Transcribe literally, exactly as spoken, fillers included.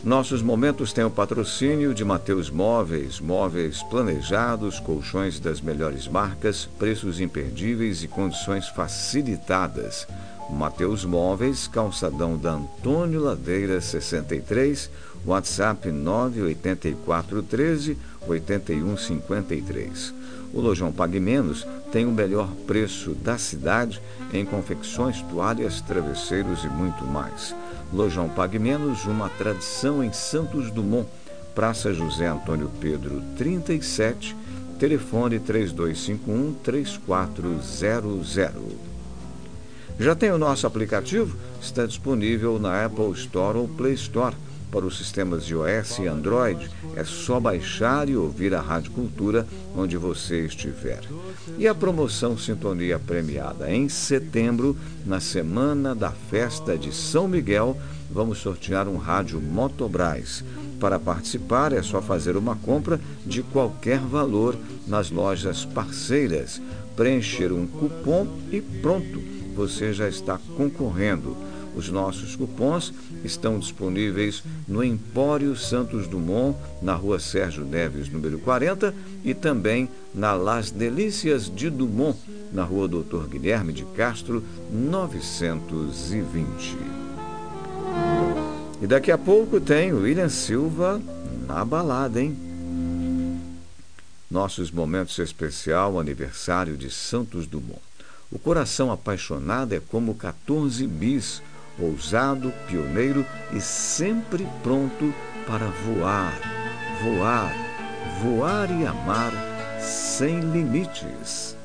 Nossos momentos têm o patrocínio de Mateus Móveis, móveis planejados, colchões das melhores marcas, preços imperdíveis e condições facilitadas. Mateus Móveis, calçadão da Antônio Ladeira sessenta e três, WhatsApp nove oito quatro um três oito um cinco três. O Lojão Pague Menos tem o melhor preço da cidade em confecções, toalhas, travesseiros e muito mais. Lojão Pague Menos, uma tradição em Santos Dumont, Praça José Antônio Pedro trinta e sete, telefone três dois cinco um, três quatro zero zero. Já tem o nosso aplicativo? Está disponível na Apple Store ou Play Store. Para os sistemas iOS e Android, é só baixar e ouvir a Rádio Cultura onde você estiver. E a promoção Sintonia Premiada. Em setembro, na Semana da Festa de São Miguel, vamos sortear um rádio Motobras. Para participar, é só fazer uma compra de qualquer valor nas lojas parceiras, preencher um cupom e pronto, você já está concorrendo. Os nossos cupons estão disponíveis no Empório Santos Dumont, na Rua Sérgio Neves, número quarenta, e também na Las Delícias de Dumont, na Rua Doutor Guilherme de Castro, novecentos e vinte. E daqui a pouco tem o William Silva na balada, hein? Nossos momentos especial aniversário de Santos Dumont. O coração apaixonado é como quatorze bis, ousado, pioneiro e sempre pronto para voar, voar, voar e amar sem limites.